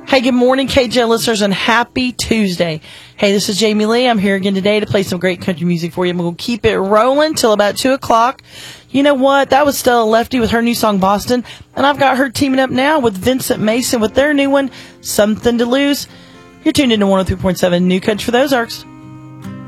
Hey, good morning, KJ listeners, and happy Tuesday. Hey, this is Jamie Lee. I'm here again today to play some great country music for you. I'm going to keep it rolling till about 2 o'clock. You know what? That was Stella Lefty with her new song, Boston. And I've got her teaming up now with Vincent Mason with their new one, Something to Lose. You're tuned into 103.7 New Country for the Ozarks.